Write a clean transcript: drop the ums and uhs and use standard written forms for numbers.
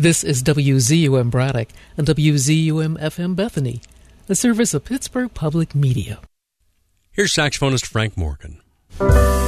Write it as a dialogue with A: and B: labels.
A: This is WZUM Braddock and WZUM-FM Bethany, a service of Pittsburgh Public Media.
B: Here's saxophonist Frank Morgan.